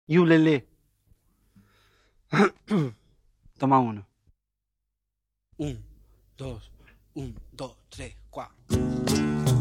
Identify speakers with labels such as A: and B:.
A: y ulele. Toma uno.
B: Un, dos, tres, cuatro.